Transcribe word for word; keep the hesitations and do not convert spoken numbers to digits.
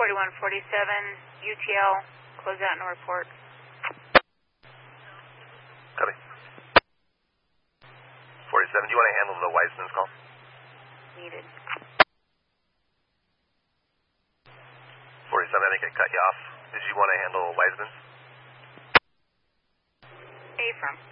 forty-one forty-seven, U T L, close out and report. Copy. forty-seven, do you want to handle the Weissman's call? Needed. forty-seven, I think I cut you off. Did you want to handle Weissman's? Affirm.